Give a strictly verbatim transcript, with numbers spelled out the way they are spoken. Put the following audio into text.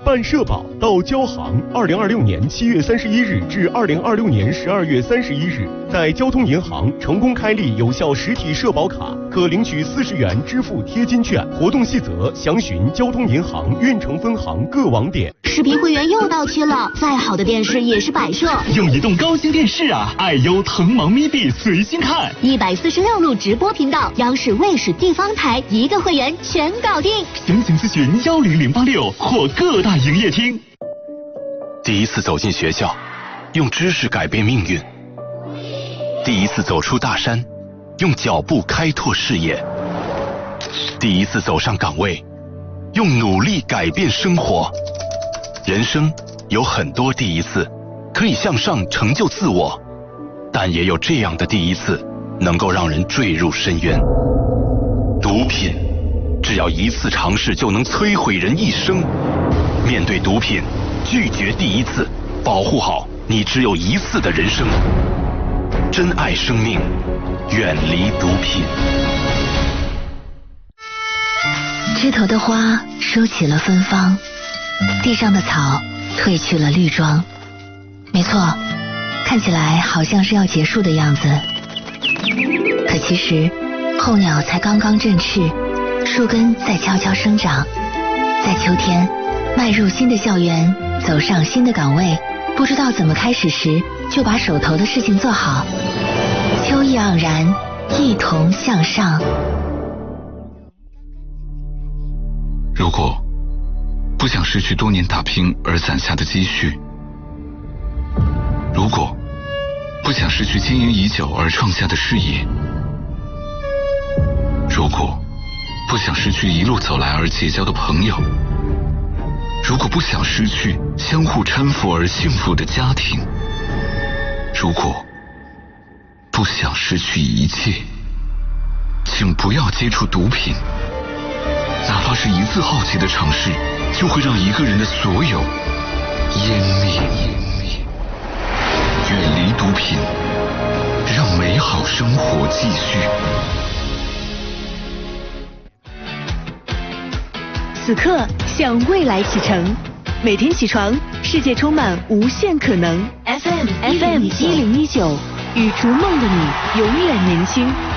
办社保到交行，二零二六年七月三十一日至二零二六年十二月三十一日，在交通银行成功开立有效实体社保卡，可领取四十元支付贴金券。活动细则详询交通银行运城分行各网点。 视频会员又到期了，再好的电视也是摆设。 用移动高清电视啊，爱优腾芒咪 D 随心看， 一百四十六路直播频道，央视、卫视、地方台一个会员全搞定。 详情咨询幺零零八六或各大营业厅。 第一次走进学校，用知识改变命运；第一次走出大山，用脚步开拓视野；第一次走上岗位，用努力改变生活。人生有很多第一次，可以向上成就自我，但也有这样的第一次，能够让人坠入深渊。毒品，只要一次尝试就能摧毁人一生。面对毒品，拒绝第一次，保护好你只有一次的人生。珍爱生命，远离毒品。 枝头的花收起了芬芳，地上的草褪去了绿装。没错，看起来好像是要结束的样子，可其实候鸟才刚刚振翅，树根在悄悄生长。在秋天迈入新的校园，走上新的岗位，不知道怎么开始时就把手头的事情做好。秋意盎然，一同向上。 如果不想失去多年打拼而攒下的积蓄，如果不想失去经营已久而创下的事业，如果不想失去一路走来而结交的朋友，如果不想失去相互搀扶而幸福的家庭，如果不想失去一切，请不要接触毒品。哪怕是一次好奇的尝试，就会让一个人的所有湮灭。远离毒品，让美好生活继续。 此刻向未来启程，每天起床，世界充满无限可能。F M F M 一零一九，与逐梦的你永远年轻。